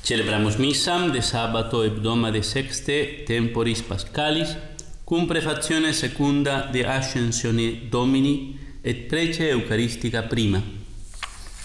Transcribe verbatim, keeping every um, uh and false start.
Celebramus missam de sabato hebdomade sexte temporis pascalis cum prefazione secunda de ascensione Domini et prece eucaristica prima.